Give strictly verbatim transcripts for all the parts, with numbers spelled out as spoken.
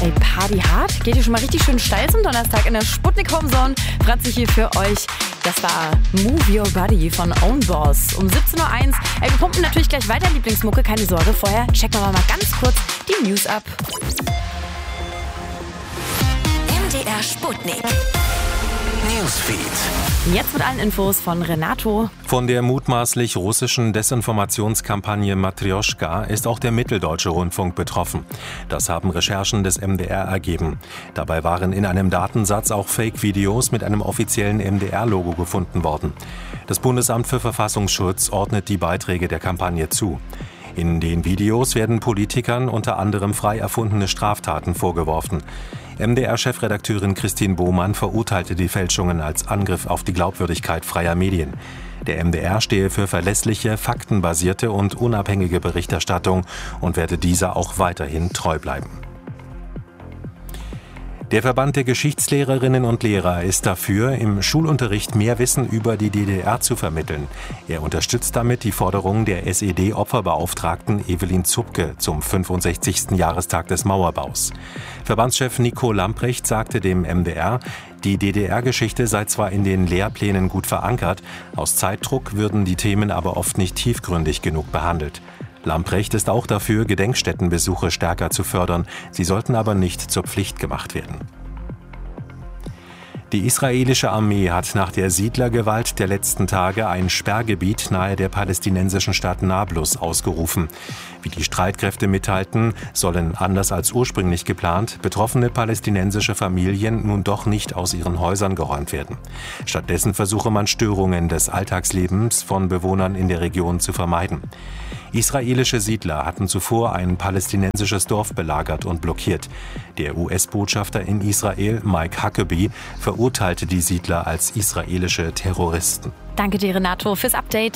Ey, Party hart. Geht hier schon mal richtig schön steil zum Donnerstag in der Sputnik Homezone. Franzi hier für euch. Das war Move Your Body von Own Boss um siebzehn Uhr eins. Ey, wir pumpen natürlich gleich weiter, Lieblingsmucke, keine Sorge. Vorher checken wir mal ganz kurz die News ab. M D R Sputnik Newsfeed. Jetzt mit allen Infos von Renato. Von der mutmaßlich russischen Desinformationskampagne Matrjoschka ist auch der Mitteldeutsche Rundfunk betroffen. Das haben Recherchen des M D R ergeben. Dabei waren in einem Datensatz auch Fake-Videos mit einem offiziellen M D R-Logo gefunden worden. Das Bundesamt für Verfassungsschutz ordnet die Beiträge der Kampagne zu. In den Videos werden Politikern unter anderem frei erfundene Straftaten vorgeworfen. M D R-Chefredakteurin Christine Bohmann verurteilte die Fälschungen als Angriff auf die Glaubwürdigkeit freier Medien. Der M D R stehe für verlässliche, faktenbasierte und unabhängige Berichterstattung und werde dieser auch weiterhin treu bleiben. Der Verband der Geschichtslehrerinnen und Lehrer ist dafür, im Schulunterricht mehr Wissen über die D D R zu vermitteln. Er unterstützt damit die Forderung der S E D-Opferbeauftragten Evelyn Zupke zum fünfundsechzigsten Jahrestag des Mauerbaus. Verbandschef Nico Lamprecht sagte dem M D R, die D D R-Geschichte sei zwar in den Lehrplänen gut verankert, aus Zeitdruck würden die Themen aber oft nicht tiefgründig genug behandelt. Lamprecht ist auch dafür, Gedenkstättenbesuche stärker zu fördern. Sie sollten aber nicht zur Pflicht gemacht werden. Die israelische Armee hat nach der Siedlergewalt der letzten Tage ein Sperrgebiet nahe der palästinensischen Stadt Nablus ausgerufen. Wie die Streitkräfte mitteilten, sollen, anders als ursprünglich geplant, betroffene palästinensische Familien nun doch nicht aus ihren Häusern geräumt werden. Stattdessen versuche man, Störungen des Alltagslebens von Bewohnern in der Region zu vermeiden. Israelische Siedler hatten zuvor ein palästinensisches Dorf belagert und blockiert. Der U S-Botschafter in Israel, Mike Huckabee, verurteilte die Siedler als israelische Terroristen. Danke dir, Renato, fürs Update.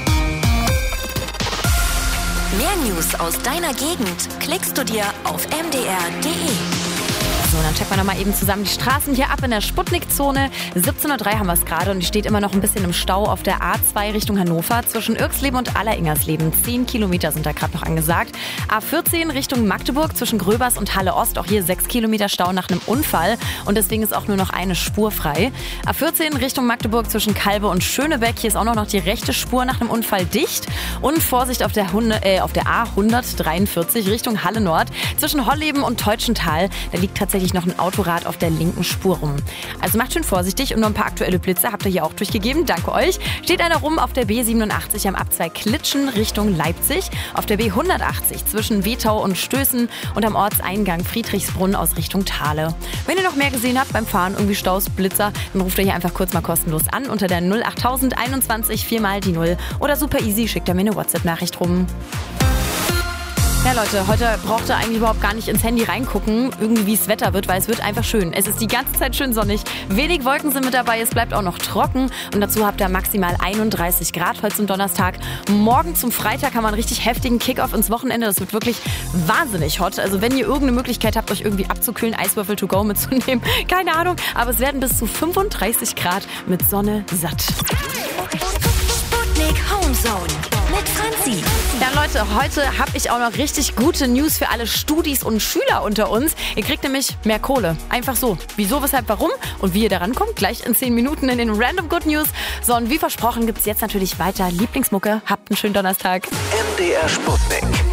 Mehr News aus deiner Gegend klickst du dir auf m d r punkt d e. So, dann checken wir nochmal eben zusammen die Straßen hier ab in der Sputnik-Zone. siebzehn Uhr drei haben wir es gerade und die steht immer noch ein bisschen im Stau auf der A zwei Richtung Hannover. Zwischen Irksleben und Alleringgersleben. Zehn Kilometer sind da gerade noch angesagt. A vierzehn Richtung Magdeburg zwischen Gröbers und Halle Ost. Auch hier sechs Kilometer Stau nach einem Unfall. Und deswegen ist auch nur noch eine Spur frei. A vierzehn Richtung Magdeburg zwischen Kalbe und Schönebeck. Hier ist auch noch die rechte Spur nach einem Unfall dicht. Und Vorsicht auf der, Hunde, äh, auf der A hundertdreiundvierzig Richtung Halle Nord. Zwischen Holleben und Teutschental. Da liegt tatsächlich noch ein Autorad auf der linken Spur rum. Also macht schön vorsichtig und nur ein paar aktuelle Blitze habt ihr hier auch durchgegeben. Danke euch. Steht einer rum auf der B siebenundachtzig am Abzweig Klitschen Richtung Leipzig, auf der B hundertachtzig zwischen Wetau und Stößen und am Ortseingang Friedrichsbrunn aus Richtung Thale. Wenn ihr noch mehr gesehen habt beim Fahren, irgendwie Staus, Blitzer, dann ruft ihr hier einfach kurz mal kostenlos an unter der null achttausend einundzwanzig viermal die null oder super easy, schickt ihr mir eine WhatsApp-Nachricht rum. Ja Leute, heute braucht ihr eigentlich überhaupt gar nicht ins Handy reingucken, irgendwie wie es Wetter wird, weil es wird einfach schön. Es ist die ganze Zeit schön sonnig, wenig Wolken sind mit dabei, es bleibt auch noch trocken und dazu habt ihr maximal einunddreißig Grad heute zum Donnerstag. Morgen zum Freitag haben wir einen richtig heftigen Kickoff ins Wochenende, das wird wirklich wahnsinnig hot. Also wenn ihr irgendeine Möglichkeit habt, euch irgendwie abzukühlen, Eiswürfel to go mitzunehmen, keine Ahnung, aber es werden bis zu fünfunddreißig Grad mit Sonne satt. Sputnik Homezone mit Franzi. Ja Leute, heute habe ich auch noch richtig gute News für alle Studis und Schüler unter uns. Ihr kriegt nämlich mehr Kohle. Einfach so. Wieso, weshalb, warum und wie ihr daran kommt, gleich in zehn Minuten in den Random Good News. So, und wie versprochen gibt es jetzt natürlich weiter Lieblingsmucke. Habt einen schönen Donnerstag. M D R Sputnik.